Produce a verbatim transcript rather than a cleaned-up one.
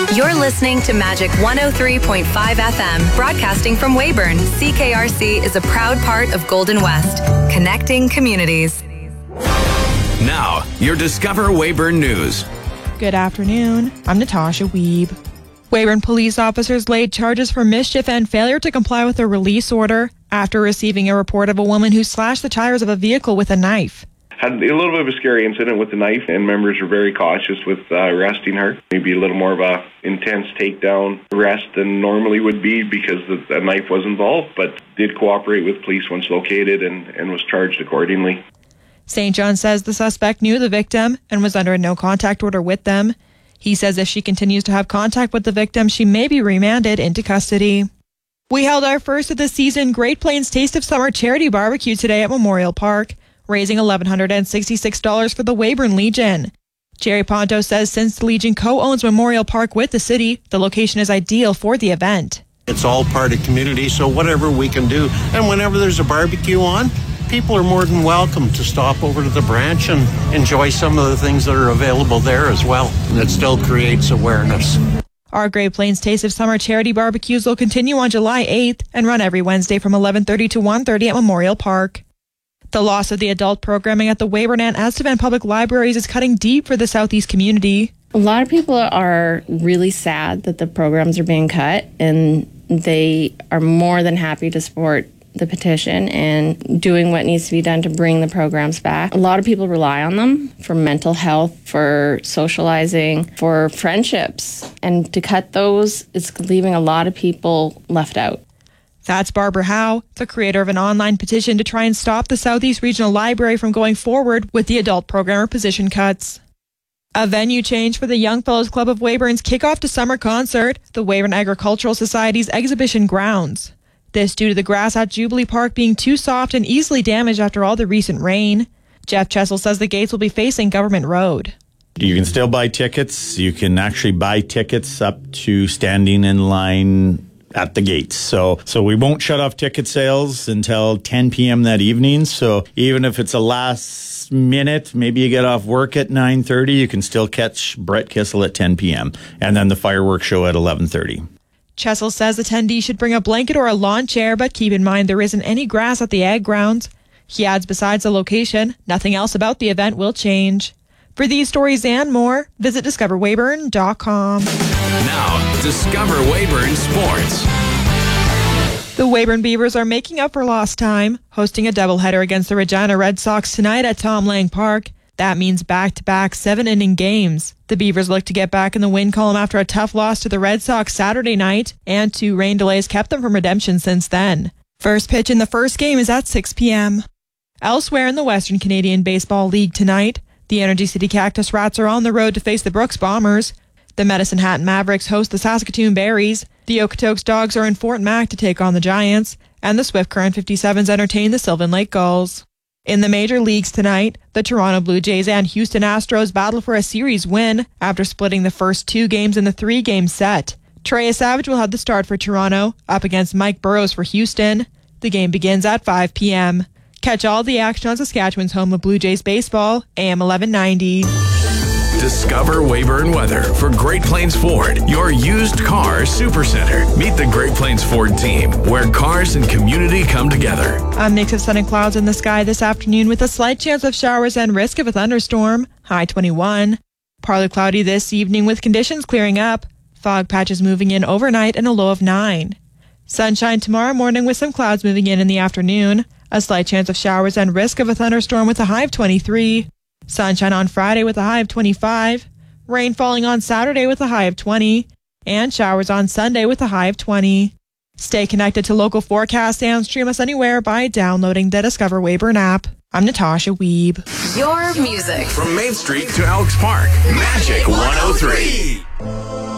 You're listening to Magic one oh three point five F M, broadcasting from Weyburn. C K R C is a proud part of Golden West, connecting communities. Now, your Discover Weyburn News. Good afternoon. I'm Natasha Wiebe. Weyburn police officers laid charges for mischief and failure to comply with a release order after receiving a report of a woman who slashed the tires of a vehicle with a knife. Had a little bit of a scary incident with the knife, and members were very cautious with uh, arresting her. Maybe a little more of a intense takedown arrest than normally would be because the, the knife was involved, but did cooperate with police once located and, and was charged accordingly. Saint John says the suspect knew the victim and was under a no-contact order with them. He says if she continues to have contact with the victim, she may be remanded into custody. We held our first of the season Great Plains Taste of Summer charity barbecue today at Memorial Park, raising one thousand one hundred sixty-six dollars for the Weyburn Legion. Jerry Ponto says since the Legion co-owns Memorial Park with the city, the location is ideal for the event. It's all part of community, so whatever we can do. And whenever there's a barbecue on, people are more than welcome to stop over to the branch and enjoy some of the things that are available there as well. And it still creates awareness. Our Great Plains Taste of Summer charity barbecues will continue on July eighth and run every Wednesday from eleven thirty to one thirty at Memorial Park. The loss of the adult programming at the Weyburn and Estevan Public Libraries is cutting deep for the Southeast community. A lot of people are really sad that the programs are being cut, and they are more than happy to support the petition and doing what needs to be done to bring the programs back. A lot of people rely on them for mental health, for socializing, for friendships, and to cut those is leaving a lot of people left out. That's Barbara Howe, the creator of an online petition to try and stop the Southeast Regional Library from going forward with the adult programmer position cuts. A venue change for the Young Fellows Club of Weyburn's kickoff to summer concert, the Weyburn Agricultural Society's exhibition grounds. This due to the grass at Jubilee Park being too soft and easily damaged after all the recent rain. Jeff Chessel says the gates will be facing Government Road. You can still buy tickets. You can actually buy tickets up to standing in line at the gates. So so we won't shut off ticket sales until ten p.m. that evening. So even if it's a last minute, maybe you get off work at nine thirty, you can still catch Brett Kissel at ten p.m. and then the fireworks show at eleven thirty. Chessel says attendees should bring a blanket or a lawn chair, but keep in mind there isn't any grass at the ag grounds. He adds besides the location, nothing else about the event will change. For these stories and more, visit discover weyburn dot com. Now, Discover Weyburn Sports. The Weyburn Beavers are making up for lost time, hosting a doubleheader against the Regina Red Sox tonight at Tom Lang Park. That means back-to-back seven-inning games. The Beavers look to get back in the win column after a tough loss to the Red Sox Saturday night, and two rain delays kept them from redemption since then. First pitch in the first game is at six p.m. Elsewhere in the Western Canadian Baseball League tonight, the Energy City Cactus Rats are on the road to face the Brooks Bombers. The Medicine Hat Mavericks host the Saskatoon Berries. The Okotoks Dogs are in Fort Mac to take on the Giants, and the Swift Current fifty-sevens entertain the Sylvan Lake Gulls. In the major leagues tonight, the Toronto Blue Jays and Houston Astros battle for a series win after splitting the first two games in the three-game set. Trey Savage will have the start for Toronto, up against Mike Burrows for Houston. The game begins at five p.m. Catch all the action on Saskatchewan's home of Blue Jays baseball, A M eleven ninety. Discover Weyburn weather for Great Plains Ford, your used car supercenter. Meet the Great Plains Ford team, where cars and community come together. A mix of sun and clouds in the sky this afternoon with a slight chance of showers and risk of a thunderstorm, high twenty-one. Partly cloudy this evening with conditions clearing up. Fog patches moving in overnight and a low of nine. Sunshine tomorrow morning with some clouds moving in in the afternoon. A slight chance of showers and risk of a thunderstorm with a high of twenty-three. Sunshine on Friday with a high of twenty-five. Rain falling on Saturday with a high of twenty. And showers on Sunday with a high of twenty. Stay connected to local forecasts and stream us anywhere by downloading the Discover Weyburn app. I'm Natasha Wiebe. Your music. From Main Street to Elks Park, Magic one oh three.